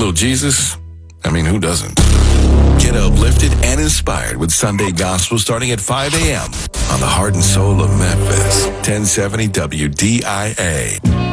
little Jesus? I mean, who doesn't? Get uplifted and inspired with Sunday Gospel starting at 5 a.m. on the heart and soul of Memphis. 1070 WDIA.